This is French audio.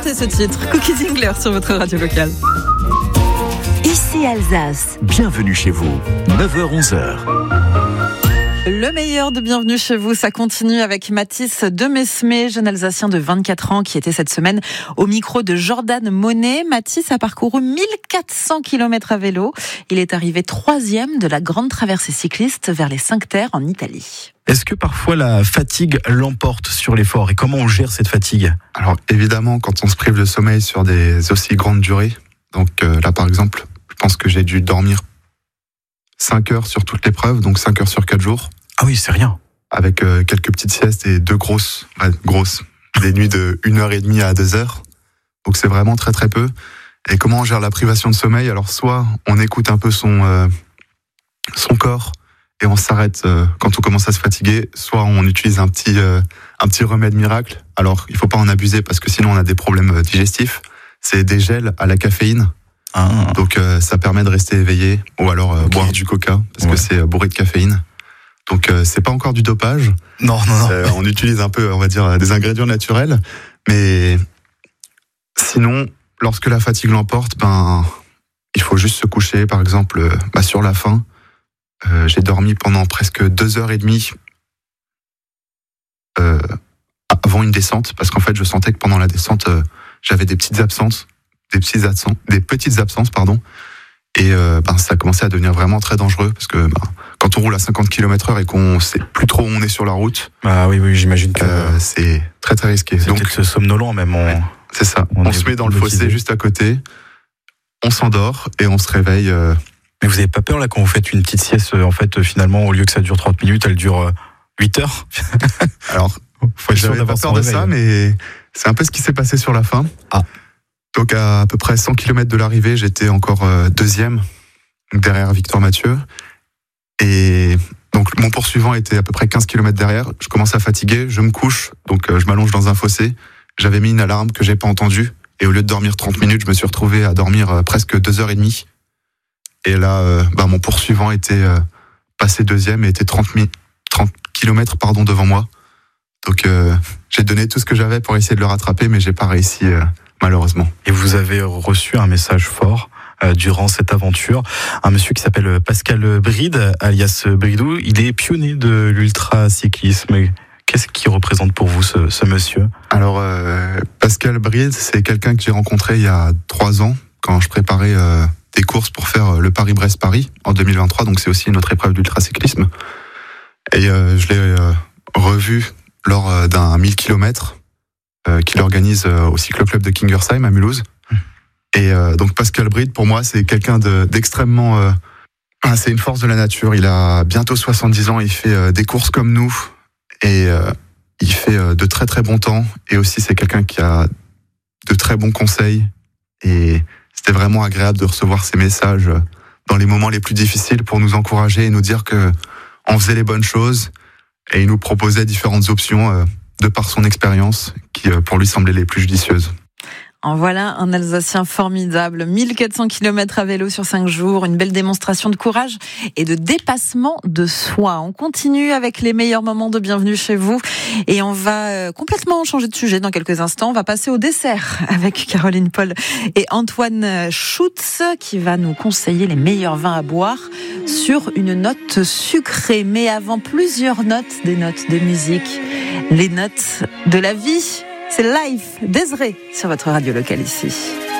chanter ce titre. Cookie Dingler sur votre radio locale. Ici Alsace. Bienvenue chez vous, 9h-11h. Le meilleur de Bienvenue chez vous, ça continue avec Mathis de Mesmé, jeune Alsacien de 24 ans qui était cette semaine au micro de Jordan Monet. Mathis a parcouru 1400 km à vélo. Il est arrivé 3e de la grande traversée cycliste vers les 5 Terres en Italie. Est-ce que parfois la fatigue l'emporte sur l'effort et comment on gère cette fatigue ? Alors évidemment, quand on se prive de sommeil sur des aussi grandes durées, donc là par exemple, je pense que j'ai dû dormir 5 heures sur toute l'épreuve, donc 5 heures sur 4 jours. Ah oui, c'est rien. Avec quelques petites siestes et deux grosses, des nuits de 1h30 à 2h. Donc c'est vraiment très très peu. Et comment on gère la privation de sommeil ? Alors soit on écoute un peu son corps et on s'arrête quand on commence à se fatiguer, soit on utilise un petit remède miracle. Alors il faut pas en abuser parce que sinon on a des problèmes digestifs. C'est des gels à la caféine. Ah. Donc ça permet de rester éveillé, ou alors boire du coca parce que c'est bourré de caféine. Donc c'est pas encore du dopage. Non. On utilise un peu, on va dire, des ingrédients naturels, mais sinon, lorsque la fatigue l'emporte, il faut juste se coucher. Par exemple, sur la fin, j'ai dormi pendant presque 2h30 avant une descente, parce qu'en fait, je sentais que pendant la descente, j'avais des petites absences, et ça commençait à devenir vraiment très dangereux, parce que quand on roule à 50 km/h et qu'on sait plus trop où on est sur la route, oui, j'imagine que c'est très très risqué. C'est donc somnolent même. C'est ça. On se met dans le fossé juste à côté, on s'endort et on se réveille. Mais vous n'avez pas peur là quand vous faites une petite sieste, en fait finalement au lieu que ça dure 30 minutes, elle dure 8 heures. Alors, j'avais pas peur de ça, mais c'est un peu ce qui s'est passé sur la fin. Donc à peu près 100 km de l'arrivée, j'étais encore 2e, derrière Victor Mathieu. Et donc mon poursuivant était à peu près 15 km derrière. Je commence à fatiguer, je me couche, donc je m'allonge dans un fossé. J'avais mis une alarme que j'ai pas entendue. Et au lieu de dormir 30 minutes, je me suis retrouvé à dormir presque 2h30. Et là, mon poursuivant était passé 2e et était 30 km devant moi. Donc j'ai donné tout ce que j'avais pour essayer de le rattraper, mais j'ai pas réussi malheureusement. Et vous avez reçu un message fort durant cette aventure. Un monsieur qui s'appelle Pascal Bride, alias Bridou, il est pionnier de l'ultracyclisme. Qu'est-ce qu'il représente pour vous, ce monsieur ? Alors, Pascal Bride, c'est quelqu'un que j'ai rencontré il y a 3 ans, quand je préparais des courses pour faire le Paris-Brest-Paris en 2023, donc c'est aussi une autre épreuve d'ultracyclisme. Et je l'ai revu lors d'un 1000 km qu'il organise au cyclo-club de Kingersheim à Mulhouse. Et donc Pascal Bride, pour moi, c'est quelqu'un d'extrêmement... c'est une force de la nature. Il a bientôt 70 ans, il fait des courses comme nous. Et il fait de très très bons temps. Et aussi, c'est quelqu'un qui a de très bons conseils. Et c'était vraiment agréable de recevoir ces messages dans les moments les plus difficiles pour nous encourager et nous dire qu'on faisait les bonnes choses. Et il nous proposait différentes options de par son expérience qui, pour lui, semblaient les plus judicieuses. En voilà un Alsacien formidable, 1400 km à vélo sur 5 jours, une belle démonstration de courage et de dépassement de soi. On continue avec les meilleurs moments de Bienvenue chez vous et on va complètement changer de sujet dans quelques instants. On va passer au dessert avec Caroline Paul et Antoine Schutz qui va nous conseiller les meilleurs vins à boire sur une note sucrée. Mais avant, plusieurs notes, des notes de musique, les notes de la vie. C'est Life d'Ezré sur votre radio locale ici.